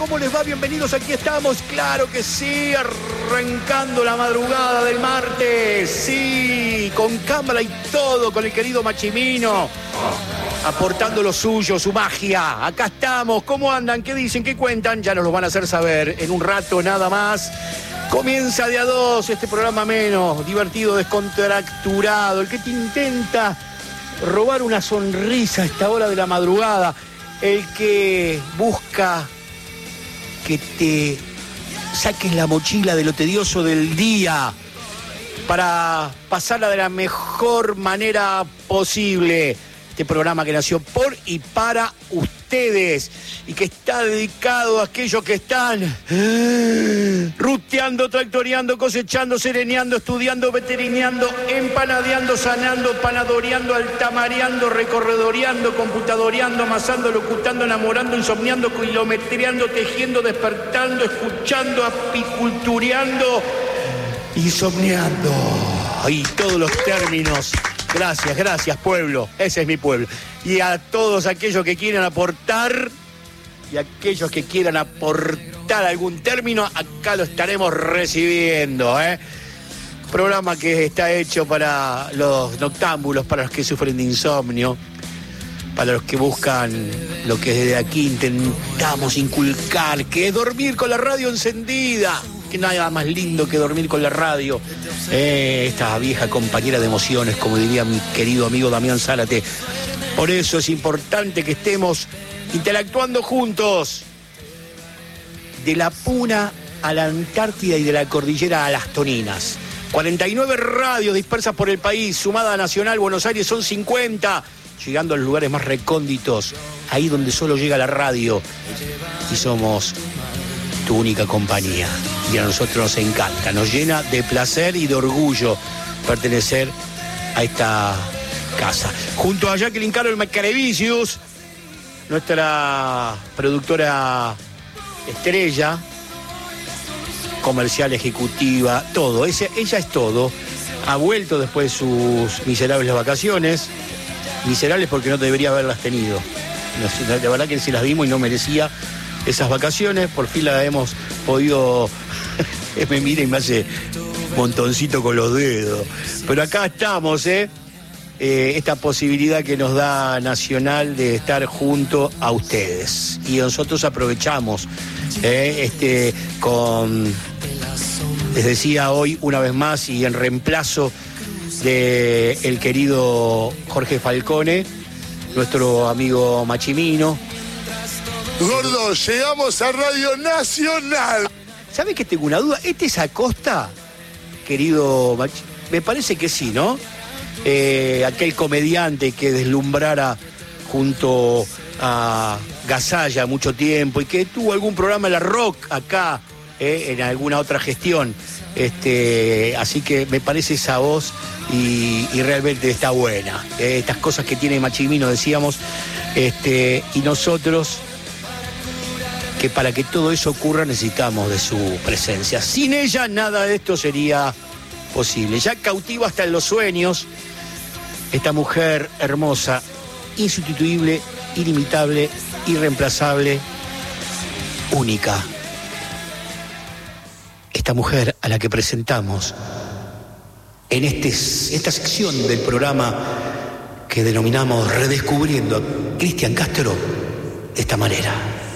¿Cómo les va? Bienvenidos, aquí estamos, claro que sí, arrancando la madrugada del martes, sí, con cámara y todo, con el querido Machimino, aportando lo suyo, su magia. Acá estamos, ¿cómo andan? ¿Qué dicen? ¿Qué cuentan? Ya nos lo van a hacer saber en un rato nada más. Comienza de a dos este programa menos divertido, descontracturado, el que te intenta robar una sonrisa a esta hora de la madrugada, el que busca que te saques la mochila de lo tedioso del día para pasarla de la mejor manera posible. Este programa que nació por y para ustedes y que está dedicado a aquellos que están ruteando, tractoreando, cosechando, sereneando, estudiando, veterineando, empanadeando, sanando, panadoreando, altamareando, recorredoreando, computadoreando, amasando, locutando, enamorando, insomniando, kilometreando, tejiendo, despertando, escuchando, apicultureando, insomniando. Y todos los términos. Gracias, pueblo. Ese es mi pueblo. Y a todos aquellos que quieran aportar y aquellos que quieran aportar algún término, acá lo estaremos recibiendo, Programa que está hecho para los noctámbulos, para los que sufren de insomnio, para los que buscan lo que desde aquí intentamos inculcar, que es dormir con la radio encendida. Que nada más lindo que dormir con la radio. Esta vieja compañera de emociones, como diría mi querido amigo Damián Zárate. Por eso es importante que estemos interactuando juntos. De la Puna a la Antártida y de la cordillera a las Toninas. 49 radios dispersas por el país, sumada a Nacional Buenos Aires son 50, llegando a los lugares más recónditos, ahí donde solo llega la radio. Y somos tu única compañía. Y a nosotros nos encanta, nos llena de placer y de orgullo pertenecer a esta casa. Junto a Jacqueline Carol Macarevicius, nuestra productora estrella, comercial, ejecutiva, todo. Ella es todo. Ha vuelto después de sus miserables vacaciones. Miserables porque no debería haberlas tenido. La verdad que sí las vimos y no merecía esas vacaciones. Por fin las hemos podido... me mira y me hace montoncito con los dedos. Pero acá estamos, esta posibilidad que nos da Nacional de estar junto a ustedes. Y nosotros aprovechamos, les decía hoy una vez más y en reemplazo de el querido Jorge Falcone, nuestro amigo Machimino. Gordo, llegamos a Radio Nacional. ¿Sabes que tengo una duda? ¿Este es Acosta, querido Machimino? Me parece que sí, ¿no? Aquel comediante que deslumbrara junto a Gasalla mucho tiempo y que tuvo algún programa en la Rock acá, en alguna otra gestión. Así que me parece esa voz y realmente está buena. Estas cosas que tiene Machimino, decíamos, y nosotros, que para que todo eso ocurra necesitamos de su presencia. Sin ella nada de esto sería posible. Ya cautiva hasta en los sueños, esta mujer hermosa, insustituible, inimitable, irreemplazable, única. Esta mujer a la que presentamos en esta sección del programa que denominamos Redescubriendo a Cristian Castro de esta manera.